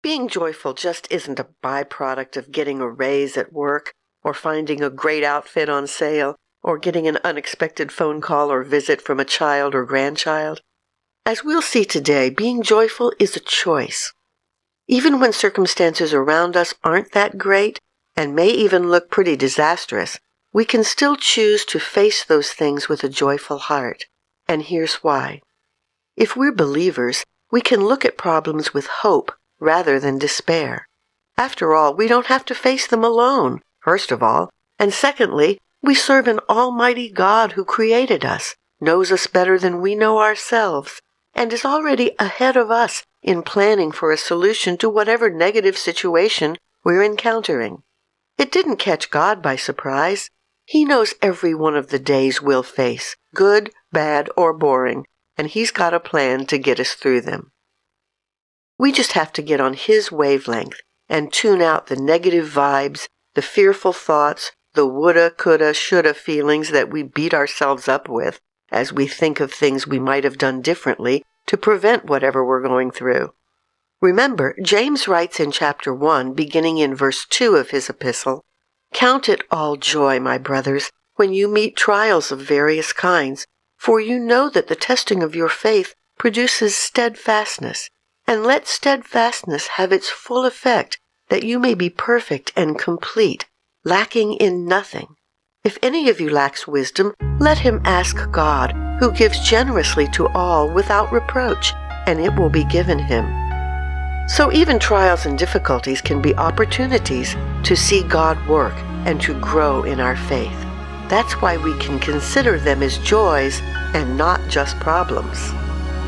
Being joyful just isn't a byproduct of getting a raise at work, or finding a great outfit on sale, or getting an unexpected phone call or visit from a child or grandchild. As we'll see today, being joyful is a choice. Even when circumstances around us aren't that great, and may even look pretty disastrous, we can still choose to face those things with a joyful heart. And here's why. If we're believers, we can look at problems with hope rather than despair. After all, we don't have to face them alone, first of all, and secondly, we serve an almighty God who created us, knows us better than we know ourselves, and is already ahead of us in planning for a solution to whatever negative situation we're encountering. It didn't catch God by surprise. He knows every one of the days we'll face, good, bad, or boring, and He's got a plan to get us through them. We just have to get on His wavelength and tune out the negative vibes, the fearful thoughts, the woulda, coulda, shoulda feelings that we beat ourselves up with as we think of things we might have done differently to prevent whatever we're going through. Remember, James writes in chapter 1, beginning in verse 2 of his epistle, "Count it all joy, my brothers, when you meet trials of various kinds, for you know that the testing of your faith produces steadfastness. And let steadfastness have its full effect, that you may be perfect and complete, lacking in nothing. If any of you lacks wisdom, let him ask God, who gives generously to all without reproach, and it will be given him." So even trials and difficulties can be opportunities to see God work and to grow in our faith. That's why we can consider them as joys and not just problems.